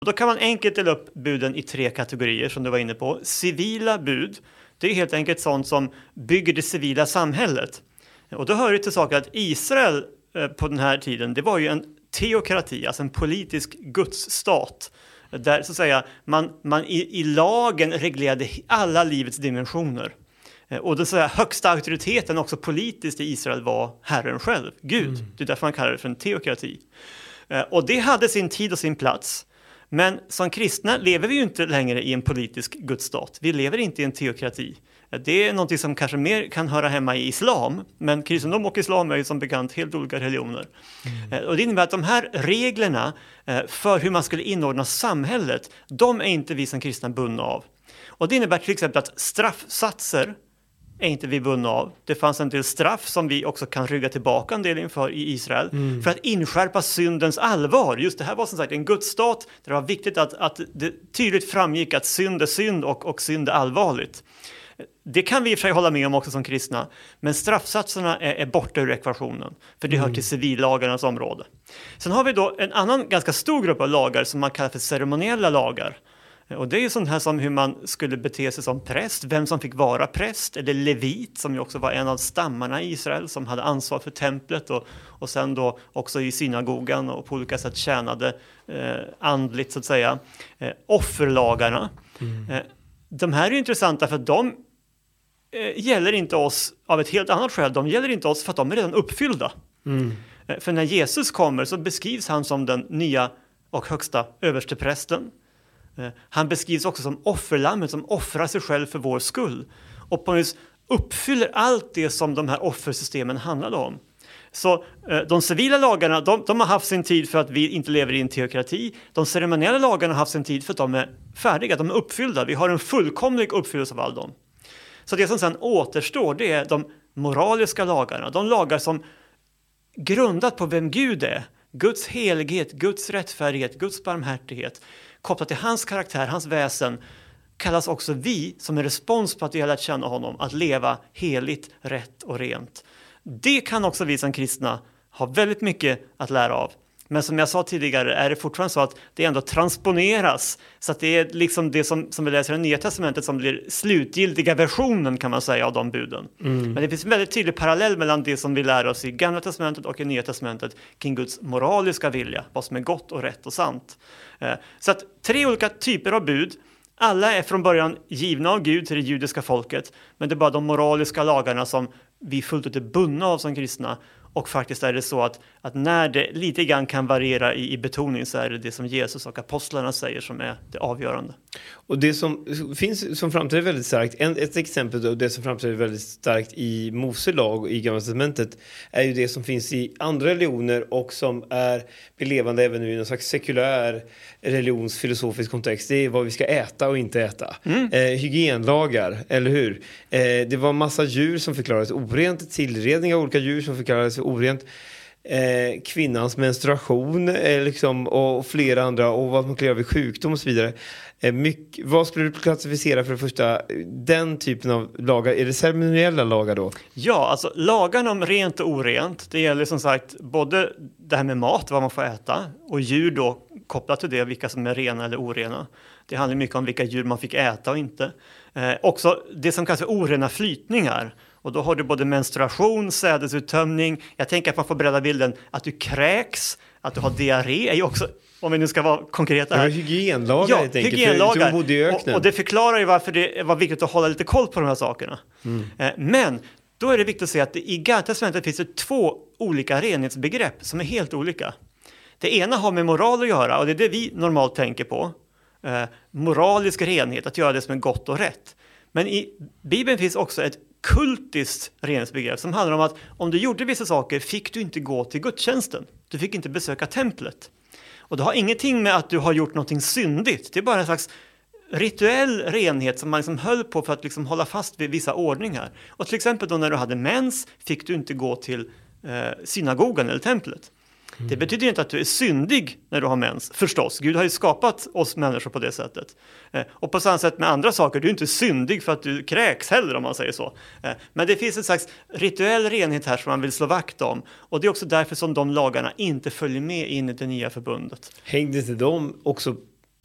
Och då kan man enkelt dela upp buden i 3 kategorier som du var inne på. Civila bud, det är helt enkelt sånt som bygger det civila samhället. Och då hör det till saker att Israel på den här tiden, det var ju en teokrati, alltså en politisk gudsstat. Där så att säga, man i lagen reglerade alla livets dimensioner. Och den så att säga, högsta auktoriteten också politiskt i Israel var Herren själv, Gud. Det är därför man kallar det för en teokrati. Och det hade sin tid och sin plats. Men som kristna lever vi ju inte längre i en politisk gudsstat. Vi lever inte i en teokrati. Det är något som kanske mer kan höra hemma i islam. Men kristendom och islam är ju som bekant helt olika religioner. Och det innebär att de här reglerna för hur man skulle inordna samhället, de är inte vi som kristna bundna av. Och det innebär till exempel att straffsatser är inte vi bundna av. Det fanns en del straff som vi också kan rygga tillbaka en del inför i Israel. För att inskärpa syndens allvar. Just det här var som sagt en gudsstat där det var viktigt att det tydligt framgick att synd är synd och synd är allvarligt. Det kan vi i och för sig hålla med om också som kristna. Men straffsatserna är borta ur ekvationen. För det hör till civillagarnas område. Sen har vi då en annan ganska stor grupp av lagar som man kallar för ceremoniella lagar. Och det är ju sånt här som hur man skulle bete sig som präst, vem som fick vara präst, eller levit som ju också var en av stammarna i Israel som hade ansvar för templet och sen då också i synagogan och på olika sätt tjänade andligt så att säga. Offerlagarna. De här är ju intressanta för att de gäller inte oss av ett helt annat skäl. De gäller inte oss för att de är redan uppfyllda. För när Jesus kommer så beskrivs han som den nya och högsta översteprästen. Han beskrivs också som offerlammet som offrar sig själv för vår skull. Och på något vis uppfyller allt det som de här offersystemen handlade om. Så de civila lagarna, de har haft sin tid för att vi inte lever i en teokrati. De ceremoniella lagarna har haft sin tid för att de är färdiga, de är uppfyllda. Vi har en fullkomlig uppfyllelse av all dem. Så det som sedan återstår, det är de moraliska lagarna. De lagar som grundat på vem Gud är. Guds helighet, Guds rättfärdighet, Guds barmhärtighet. Kopplat till hans karaktär, hans väsen, kallas också vi som en respons på att vi har lärt känna honom att leva heligt, rätt och rent. Det kan också vi som kristna ha väldigt mycket att lära av. Men som jag sa tidigare är det fortfarande så att det ändå transponeras. Så att det är liksom det som vi läser i det Nya Testamentet som blir slutgiltiga versionen kan man säga av de buden. Men det finns en väldigt tydlig parallell mellan det som vi lär oss i Gamla Testamentet och i Nya Testamentet kring Guds moraliska vilja. Vad som är gott och rätt och sant. Så att 3 olika typer av bud. Alla är från början givna av Gud till det judiska folket. Men det är bara de moraliska lagarna som vi fullt ut är bundna av som kristna. Och faktiskt är det så att när det lite grann kan variera i betoning så är det som Jesus och apostlarna säger som är det avgörande. Och det som finns som framträder väldigt starkt, ett exempel då, det som framträder väldigt starkt i Mose lag i Gamla testamentet är ju det som finns i andra religioner och som är levande även i någon slags sekulär religionsfilosofisk kontext. Det är vad vi ska äta och inte äta. Hygienlagar, eller hur? Det var massa djur som förklarades orent, tillredning av olika djur som förklarades orent. Kvinnans menstruation liksom, och flera andra och vad man kan göra vid sjukdom och så vidare. Vad skulle du klassificera för det första den typen av lagar? Är det ceremoniella lagar då? Ja, alltså lagarna om rent och orent, det gäller som sagt både det här med mat, vad man får äta, och djur då kopplat till det, vilka som är rena eller orena. Det handlar mycket om vilka djur man fick äta och inte. Också det som kallas för orena flytningar. Och då har du både menstruation, sädesuttömning. Jag tänker att man får bredda bilden att du kräks, att du har diarré är ju också, om vi nu ska vara konkreta här. Ja, hygienlagar ja, helt enkelt. hygienlagar. Bodde i öknen. Och det förklarar ju varför det var viktigt att hålla lite koll på de här sakerna. Men då är det viktigt att se att i Gamla testamentet finns det 2 olika renhetsbegrepp som är helt olika. Det ena har med moral att göra och det är det vi normalt tänker på. Moralisk renhet, att göra det som är gott och rätt. Men i Bibeln finns också ett kultiskt renhetsbegrepp som handlar om att om du gjorde vissa saker fick du inte gå till gudstjänsten. Du fick inte besöka templet. Och det har ingenting med att du har gjort någonting syndigt. Det är bara en slags rituell renhet som man liksom höll på för att liksom hålla fast vid vissa ordningar. Och till exempel då när du hade mens fick du inte gå till synagogan eller templet. Det betyder inte att du är syndig när du har mens, förstås. Gud har ju skapat oss människor på det sättet. Och på samma sätt med andra saker, du är inte syndig för att du kräks heller om man säger så. Men det finns en slags rituell renhet här som man vill slå vakt om. Och det är också därför som de lagarna inte följer med in i det nya förbundet. Hängde inte de också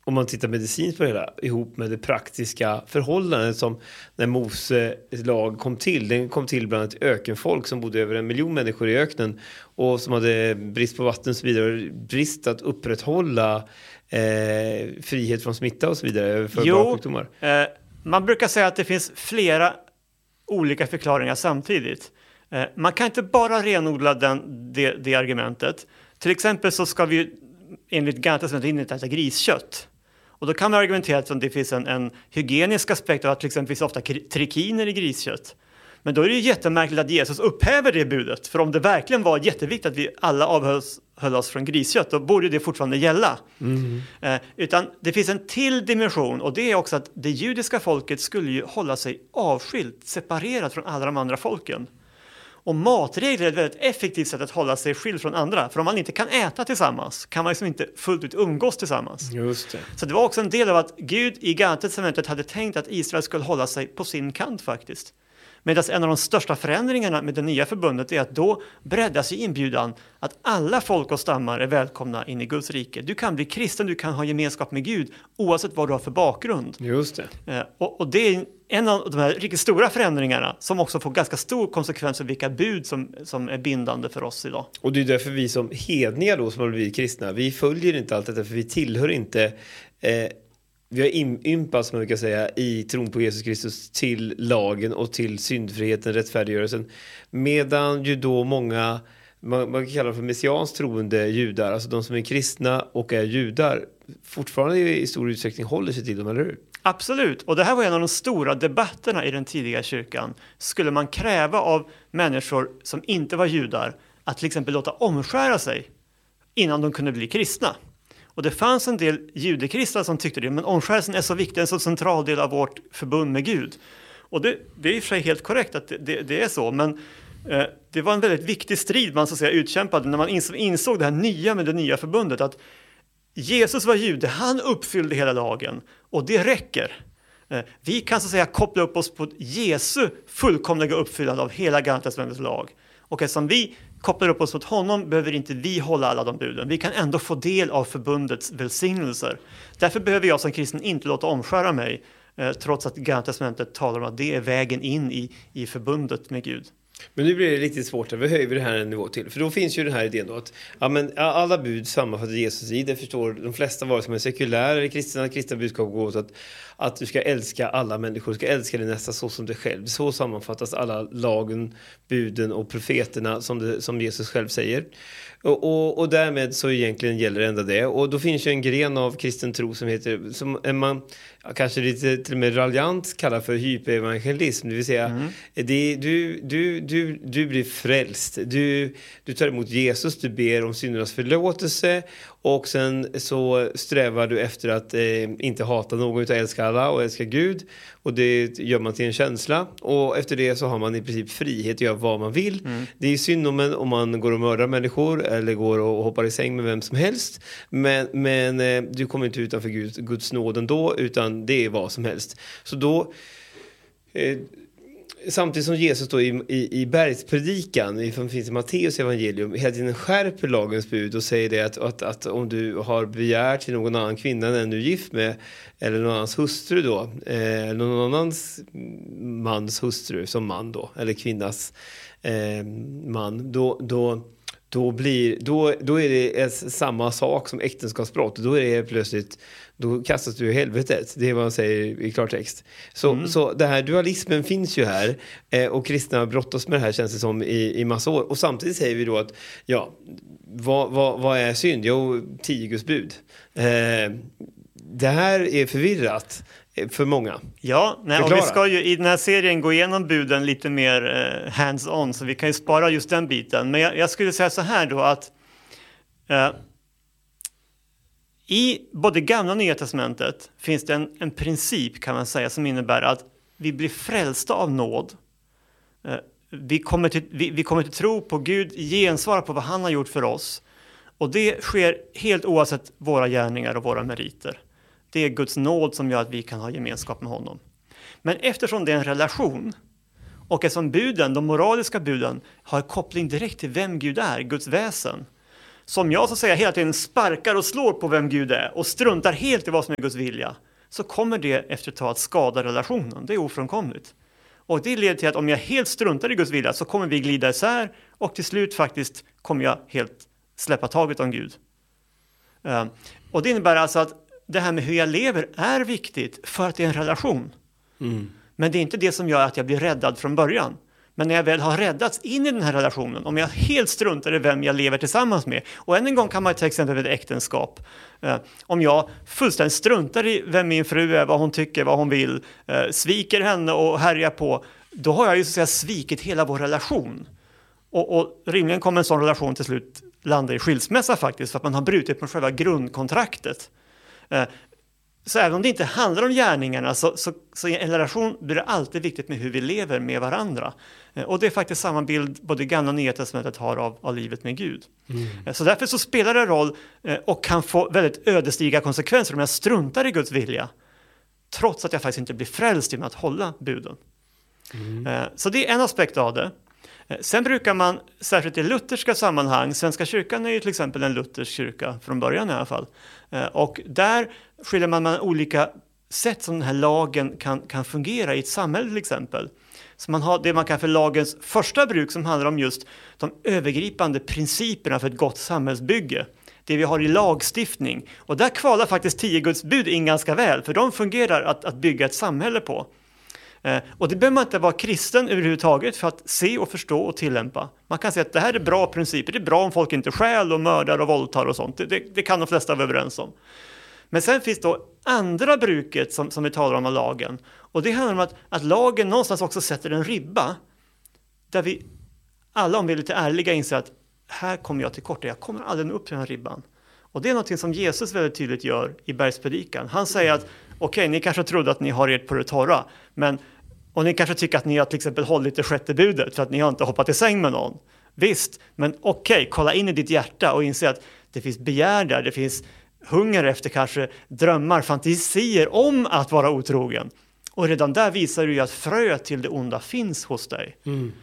om man tittar medicinskt på det hela, ihop med det praktiska förhållandet som när Mose lag kom till. Den kom till bland ett ökenfolk som bodde över 1 miljon människor i öknen och som hade brist på vatten och så vidare. Brist att upprätthålla frihet från smitta och så vidare för barnsjukdomar. Man brukar säga att det finns flera olika förklaringar samtidigt. Man kan inte bara renodla det argumentet. Till exempel så ska vi enligt Gamla testamentet inte äta griskött. Och då kan man argumentera att det finns en hygienisk aspekt av att till exempel finns ofta trikiner i griskött. Men då är det ju jättemärkligt att Jesus upphäver det budet. För om det verkligen var jätteviktigt att vi alla avhöll oss från griskött, då borde det fortfarande gälla. Utan det finns en till dimension, och det är också att det judiska folket skulle ju hålla sig avskilt, separerat från alla de andra folken. Och matregler är ett väldigt effektivt sätt att hålla sig skild från andra. För om man inte kan äta tillsammans kan man liksom inte fullt ut umgås tillsammans. Just det. Så det var också en del av att Gud i Gamla testamentet hade tänkt att Israel skulle hålla sig på sin kant faktiskt. Medan en av de största förändringarna med det nya förbundet är att då breddas i inbjudan att alla folk och stammar är välkomna in i Guds rike. Du kan bli kristen, du kan ha gemenskap med Gud oavsett vad du har för bakgrund. Just det. Och det är en av de här riktigt stora förändringarna som också får ganska stor konsekvens för vilka bud som är bindande för oss idag. Och det är därför vi som hedningar då som har blivit kristna, vi följer inte allt detta för vi tillhör inte... Vi har ympats, man kan säga, i tron på Jesus Kristus till lagen och till syndfriheten, rättfärdiggörelsen. Medan ju då många, man kan kalla det för messianskt troende judar, alltså de som är kristna och är judar, fortfarande i stor utsträckning håller sig till dem, eller hur? Absolut, och det här var en av de stora debatterna i den tidiga kyrkan. Skulle man kräva av människor som inte var judar att till exempel låta omskära sig innan de kunde bli kristna? Och det fanns en del judekristna som tyckte det, men omskärelsen är så viktig, en så central del av vårt förbund med Gud. Och det är i och för sig helt korrekt att det är så, men det var en väldigt viktig strid man så att säga utkämpade när man insåg det här nya med det nya förbundet, att Jesus var jude, han uppfyllde hela lagen och det räcker. Vi kan så att säga koppla upp oss på Jesu fullkomliga uppfyllande av hela Gamla testamentets lag. Och eftersom vi kopplar upp oss mot honom behöver inte vi hålla alla de buden. Vi kan ändå få del av förbundets välsignelser. Därför behöver jag som kristen inte låta omskära mig, trots att Gamla testamentet talar om att det är vägen in i förbundet med Gud. Men nu blir det riktigt svårt, vi höjer det här en nivå till. För då finns ju den här idén då att alla bud sammanfattar Jesus i. Det förstår de flesta, vare sig man är sekulär eller kristna budskap går åt att du ska älska alla människor, du ska älska dig nästa så som dig själv. Så sammanfattas alla lagen, buden och profeterna som Jesus själv säger. Och därmed så egentligen gäller det ända det. Och då finns ju en gren av kristen tro som heter, som man kanske lite till och med raljant kallar för hyperevangelism. Det vill säga, du blir frälst. Du tar emot Jesus, du ber om syndernas förlåtelse och sen så strävar du efter att inte hata någon utan älska alla och älska Gud. Och det gör man till en känsla. Och efter det så har man i princip frihet att göra vad man vill. Det är synd om man går och mördar människor eller går och hoppar i säng med vem som helst. Men du kommer inte utanför Guds nåd ändå, utan det är vad som helst. Så då... Samtidigt som Jesus då i bergspredikan, som finns i Matteus evangelium, hela tiden skärper lagens bud och säger det att om du har begär till någon annan kvinna än du är gift med, eller någon annans hustru då, eller någon annans mans hustru som man då, eller kvinnas man, då är det samma sak som äktenskapsbrott. Då är det plötsligt, då kastas du i helvetet. Det är vad man säger i klartext. Så det här dualismen finns ju här, och kristna brottas med det här, känns det som, i massa år. Och samtidigt säger vi då att vad är synd? Jo, 10 Guds bud. Det här är förvirrat för många. Ja, och vi ska ju i den här serien gå igenom buden lite mer hands-on, så vi kan ju spara just den biten. Men jag skulle säga så här då att i både Gamla och Nya testamentet finns det en princip, kan man säga, som innebär att vi blir frälsta av nåd. Vi kommer till tro på Gud, gensvara på vad han har gjort för oss. Och det sker helt oavsett våra gärningar och våra meriter. Det är Guds nåd som gör att vi kan ha gemenskap med honom. Men eftersom det är en relation, och eftersom buden, de moraliska buden, har koppling direkt till vem Gud är, Guds väsen, som jag så att säga hela tiden sparkar och slår på vem Gud är och struntar helt i vad som är Guds vilja, så kommer det efter ett tag att skada relationen. Det är ofrånkomligt. Och det leder till att om jag helt struntar i Guds vilja så kommer vi glida isär och till slut faktiskt kommer jag helt släppa taget om Gud. Och det innebär alltså att det här med hur jag lever är viktigt för att det är en relation. Men det är inte det som gör att jag blir räddad från början. Men när jag väl har räddats in i den här relationen, om jag helt struntar i vem jag lever tillsammans med, och än en gång kan man till exempel med ett äktenskap, om jag fullständigt struntar i vem min fru är, vad hon tycker, vad hon vill, sviker henne och härjar på, då har jag ju så att säga svikit hela vår relation. Och rimligen kommer en sån relation till slut landa i skilsmässa faktiskt, för att man har brutit på själva grundkontraktet. Så även om det inte handlar om gärningarna så i en relation blir det alltid viktigt med hur vi lever med varandra. Och det är faktiskt samma bild både Gamla och Nya testamentet har av livet med Gud. Så därför så spelar det roll och kan få väldigt ödesdigra konsekvenser om jag struntar i Guds vilja. Trots att jag faktiskt inte blir frälst i med att hålla buden. Så det är en aspekt av det. Sen brukar man, särskilt i lutherska sammanhang, Svenska kyrkan är ju till exempel en luthersk kyrka från början i alla fall. Och där skiljer man mellan olika sätt som den här lagen kan fungera i ett samhälle till exempel. Så man har det man kallar för lagens första bruk som handlar om just de övergripande principerna för ett gott samhällsbygge. Det vi har i lagstiftning. Och där kvalar faktiskt 10 Guds bud in ganska väl, för de fungerar att bygga ett samhälle på. Och det behöver man inte vara kristen överhuvudtaget för att se och förstå och tillämpa. Man kan säga att det här är bra principer. Det är bra om folk inte stjäl och mördar och våldtar och sånt. Det kan de flesta vara överens om. Men sen finns då andra bruket som vi talar om av lagen. Och det handlar om att lagen någonstans också sätter en ribba där vi alla, om vi är lite ärliga, inser att här kommer jag till korta. Jag kommer aldrig upp till den här ribban. Och det är något som Jesus väldigt tydligt gör i bergspredikan. Han säger att okej, ni kanske trodde att ni har ert på det torra, och ni kanske tycker att ni har till exempel hållit det sjätte budet för att ni har inte hoppat i säng med någon. Visst, men okej, kolla in i ditt hjärta och inse att det finns begär där, det finns hunger efter kanske drömmar, fantasier om att vara otrogen. Och redan där visar det ju att frö till det onda finns hos dig.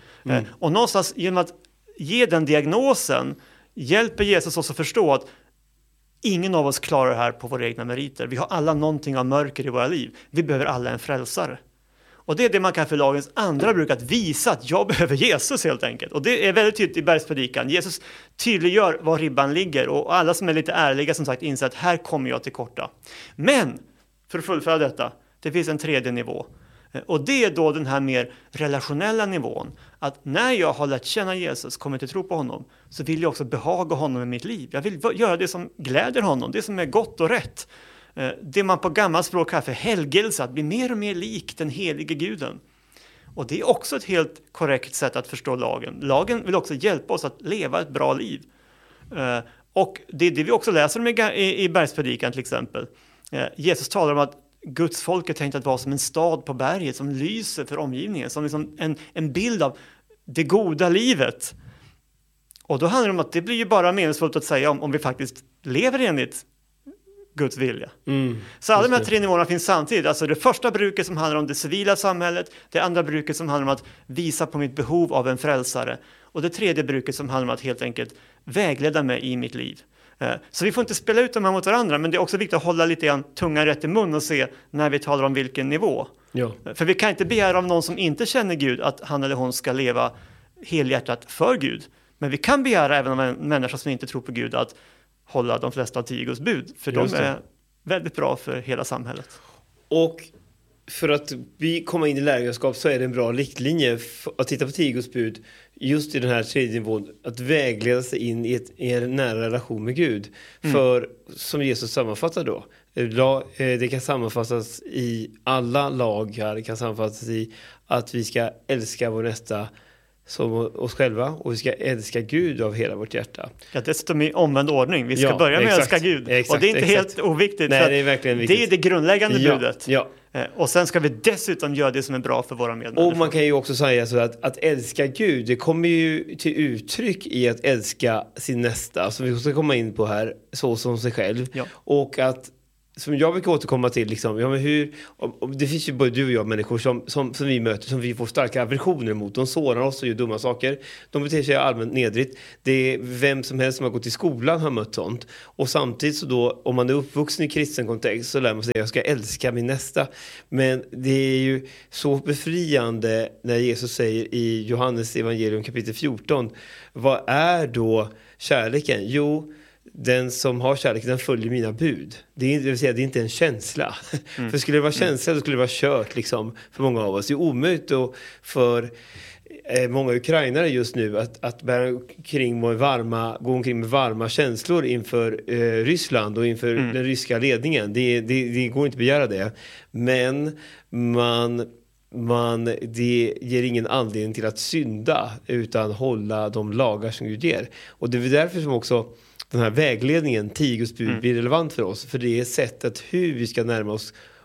Och någonstans genom att ge den diagnosen hjälper Jesus oss att förstå att ingen av oss klarar det här på våra egna meriter. Vi har alla någonting av mörker i våra liv. Vi behöver alla en frälsare. Och det är det man kan för lagens andra bruk, att visa att jag behöver Jesus helt enkelt. Och det är väldigt tydligt i bergspredikan. Jesus tydliggör var ribban ligger och alla som är lite ärliga som sagt inser att här kommer jag till korta. Men för att fullfölja detta, det finns en tredje nivå. Och det är då den här mer relationella nivån. Att när jag har lärt känna Jesus, kommer till tro på honom, så vill jag också behaga honom i mitt liv. Jag vill göra det som gläder honom, det som är gott och rätt. Det man på gammalt språk kallar för helgelse, att bli mer och mer lik den helige guden. Och det är också ett helt korrekt sätt att förstå lagen. Lagen vill också hjälpa oss att leva ett bra liv. Och det är det vi också läser om i bergspredikan till exempel. Jesus talar om att Guds folk är tänkt att vara som en stad på berget som lyser för omgivningen. Som liksom en bild av det goda livet. Och då handlar det om att det blir ju bara meningsfullt att säga om vi faktiskt lever enligt Guds vilja. Så alla de här tre nivåerna finns samtidigt. Alltså det första bruket som handlar om det civila samhället. Det andra bruket som handlar om att visa på mitt behov av en frälsare. Och det tredje bruket som handlar om att helt enkelt vägleda mig i mitt liv. Så vi får inte spela ut de här mot varandra, men det är också viktigt att hålla lite grann tungan rätt i mun och se när vi talar om vilken nivå. Ja. För vi kan inte begära av någon som inte känner Gud att han eller hon ska leva helhjärtat för Gud. Men vi kan begära även av en människa som inte tror på Gud att hålla de flesta av 10 Guds bud. För de är väldigt bra för hela samhället. Och för att vi kommer in i lärjungaskap så är det en bra riktlinje att titta på 10 Guds bud just i den här tredje nivån, att vägleda sig in i en nära relation med Gud. För som Jesus sammanfattar då, det kan sammanfattas i alla lagar, det kan sammanfattas i att vi ska älska vår nästa som oss själva och vi ska älska Gud av hela vårt hjärta. Ja, dessutom i omvänd ordning. Vi ska börja med att älska Gud. Och det är inte helt oviktigt. Nej, det är verkligen viktigt. Det är det grundläggande budet. Ja. Och sen ska vi dessutom göra det som är bra för våra medmänniskor. Och man kan ju också säga så att älska Gud, det kommer ju till uttryck i att älska sin nästa, som vi ska komma in på här, så som sig själv. Ja. Och att som jag brukar återkomma till liksom, ja, men det finns ju både du och jag människor som vi möter, som vi får starka aversioner mot. De sårar oss och gör dumma saker. De beter sig allmänt nedrigt. Det är vem som helst som har gått i skolan har mött sånt. Och samtidigt så då, om man är uppvuxen i kristen kontext, så lär man sig att jag ska älska min nästa. Men det är ju så befriande när Jesus säger i Johannes evangelium kapitel 14, vad är då kärleken? Jo, den som har kärlek, den följer mina bud. Det vill säga, det är inte en känsla. För skulle det vara känsla, då skulle det vara kört liksom, för många av oss. Det är omöjligt och för många ukrainare just nu att gå omkring med varma känslor inför Ryssland och inför den ryska ledningen. Det går inte att begära det. Men det ger ingen anledning till att synda utan hålla de lagar som Gud ger. Och det är därför som också den här vägledningen, 10 Guds bud, blir relevant för oss. För det är sättet hur vi ska närma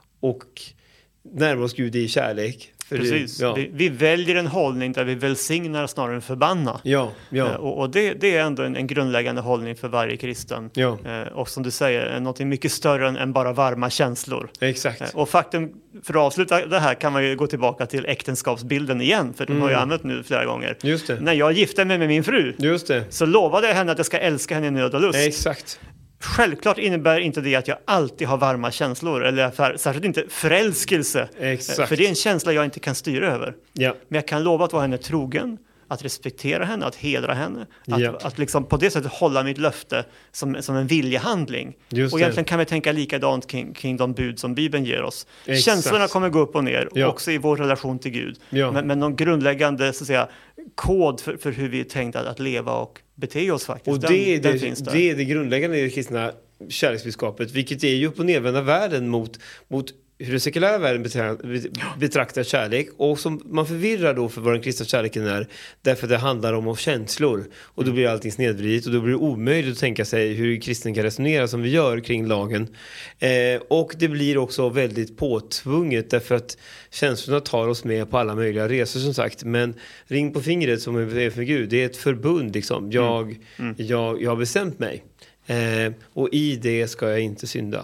oss Gud i kärlek. Precis. Vi väljer en hållning där vi välsignar snarare än förbanna. Ja. Och det är ändå en grundläggande hållning för varje kristen. Ja. Och som du säger, något mycket större än bara varma känslor. Exakt. Och faktum, för att avsluta det här kan man ju gå tillbaka till äktenskapsbilden igen. För den har jag använt nu flera gånger. Just det. När jag gifte mig med min fru, Just det. så lovade jag henne att jag ska älska henne i nöd och lust. Exakt. Självklart innebär inte det att jag alltid har varma känslor, eller särskilt inte förälskelse. Exakt. För det är en känsla jag inte kan styra över. Ja. Men jag kan lova att vara henne trogen, att respektera henne, att hedra henne, att liksom på det sättet hålla mitt löfte som en viljehandling. Just och egentligen kan vi tänka likadant kring de bud som Bibeln ger oss. Exakt. Känslorna kommer gå upp och ner, också i vår relation till Gud. Ja. Men någon grundläggande så att säga, kod för hur vi är tänkta att leva och bete oss faktiskt. Och det är det grundläggande i det kristna kärleksbudskapet, vilket är ju upp- och nedvända världen mot hur den sekulära världen betraktar kärlek, och som man förvirrar då för vad den kristna kärleken är, därför att det handlar om känslor, och då blir allting snedvridet och då blir det omöjligt att tänka sig hur kristen kan resonera som vi gör kring lagen, och det blir också väldigt påtvunget därför att känslorna tar oss med på alla möjliga resor som sagt, men ring på fingret som är för Gud, det är ett förbund liksom, jag har bestämt mig, och i det ska jag inte synda.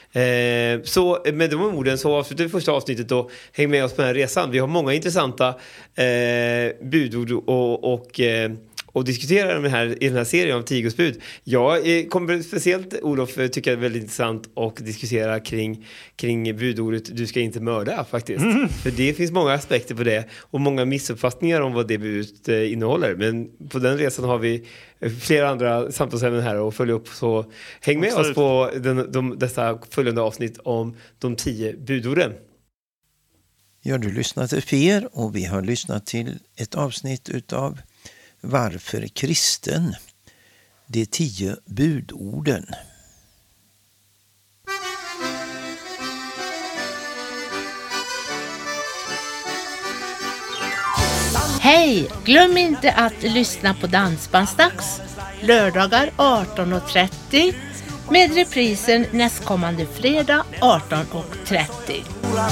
Så med de orden så avslutar vi första avsnittet och häng med oss på den här resan. Vi har många intressanta budord och diskutera i den här serien om 10 Guds bud. Jag kommer speciellt, Olof, tycker det är väldigt intressant att diskutera kring budordet du ska inte mörda faktiskt. För det finns många aspekter på det och många missuppfattningar om vad det budet innehåller. Men på den resan har vi flera andra samtalsämnen här och följa upp, så häng med oss på dessa följande avsnitt om de 10 budorden. Ja, du lyssnar till FER och vi har lyssnat till ett avsnitt utav Varför kristen? De 10 budorden. Hej! Glöm inte att lyssna på Dansbandsdags lördagar 18:30 med reprisen nästkommande fredag 18:30.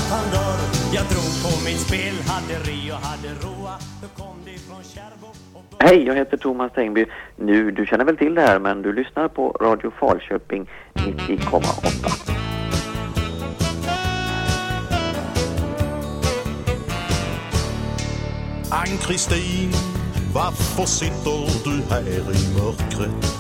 Hej, jag heter Thomas Tengby. Du känner väl till det här, men du lyssnar på Radio Falköping 90,8. Ann-Kristin, varför sitter du här i mörkret?